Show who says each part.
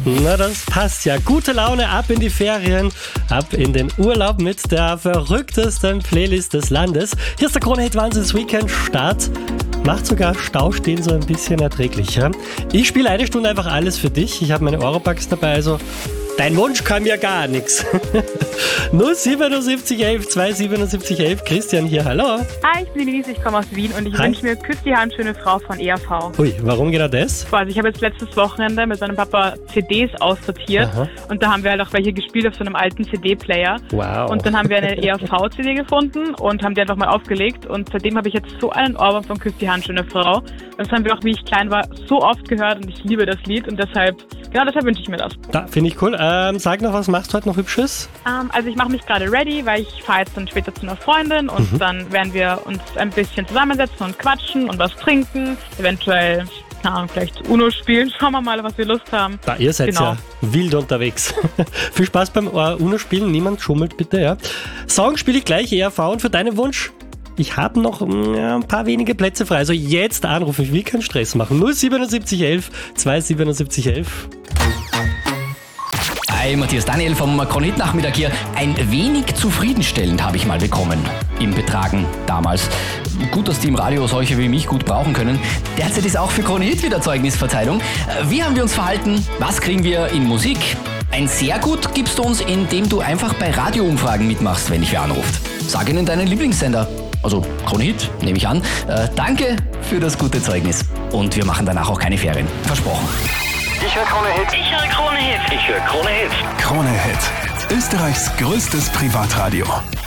Speaker 1: Na, das passt ja. Gute Laune, ab in die Ferien, ab in den Urlaub mit der verrücktesten Playlist des Landes. Hier ist der Krone-Hit Wahnsinns-Weekend-Start. Macht sogar Staustehen so ein bisschen erträglicher. Ich spiele eine Stunde einfach alles für dich. Ich habe meine Eurobucks dabei, also dein Wunsch kann mir gar nichts. 07711 27711. Christian hier, hallo.
Speaker 2: Hi, ich bin Denise, ich komme aus Wien und ich wünsche mir Küss die Hand, schöne Frau von ERV.
Speaker 1: Ui, warum genau das?
Speaker 2: Also ich habe jetzt letztes Wochenende mit meinem Papa CDs aussortiert. Aha. Und da haben wir halt auch welche gespielt auf so einem alten CD-Player.
Speaker 1: Wow.
Speaker 2: Und dann haben wir eine ERV-CD gefunden und haben die einfach mal aufgelegt und seitdem habe ich jetzt so einen Ohrwurm von Küss die Hand, schöne Frau. Das haben wir auch, wie ich klein war, so oft gehört und ich liebe das Lied und deshalb wünsche ich mir das.
Speaker 1: Da finde ich cool. Sag noch, was machst du heute noch Hübsches?
Speaker 2: Also ich mache mich gerade ready, weil ich fahre jetzt dann später zu einer Freundin und dann werden wir uns ein bisschen zusammensetzen und quatschen und was trinken, eventuell, keine Ahnung, vielleicht Uno spielen. Schauen wir mal, was wir Lust haben.
Speaker 1: Da, ihr seid ja wild unterwegs. Viel Spaß beim Uno spielen, niemand schummelt bitte, ja. Song spiele ich gleich, ERV, und für deinen Wunsch, ich habe noch ein paar wenige Plätze frei, also jetzt anrufen, ich will keinen Stress machen. 07711 27711.
Speaker 3: Hi, Matthias Daniel vom Krone-Hit-Nachmittag hier. Ein wenig zufriedenstellend habe ich mal bekommen im Betragen damals. Gut, dass die im Radio solche wie mich gut brauchen können. Derzeit ist auch für Krone-Hit wieder Zeugnisverteilung. Wie haben wir uns verhalten? Was kriegen wir in Musik? Ein sehr gut gibst du uns, indem du einfach bei Radioumfragen mitmachst, wenn dich wer anruft. Sag ihnen deinen Lieblingssender. Also Krone-Hit, nehme ich an. Danke für das gute Zeugnis. Und wir machen danach auch keine Ferien. Versprochen.
Speaker 4: Ich höre Krone-Hit.
Speaker 5: Ich höre Krone-Hit.
Speaker 4: Ich höre Krone-Hit.
Speaker 6: Krone-Hit. Österreichs größtes Privatradio.